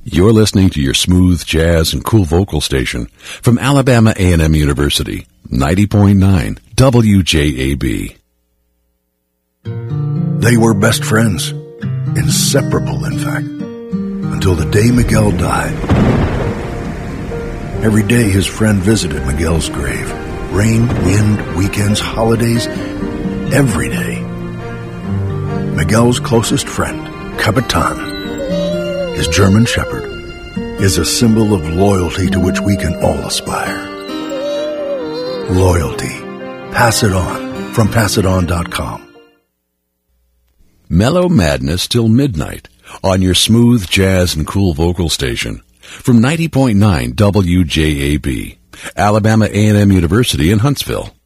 You're listening to your smooth jazz and cool vocal station from Alabama A&M University, 90.9 WJAB. They were best friends, inseparable in fact, until the day Miguel died. Every day his friend visited Miguel's grave. Rain, wind, weekends, holidays, every day. Miguel's closest friend, Capitan, his German Shepherd, is a symbol of loyalty to which we can all aspire. Loyalty. Pass it on from PassItOn.com. Mellow Madness till midnight on your smooth jazz and cool vocal station from 90.9 WJAB, Alabama A&M University in Huntsville.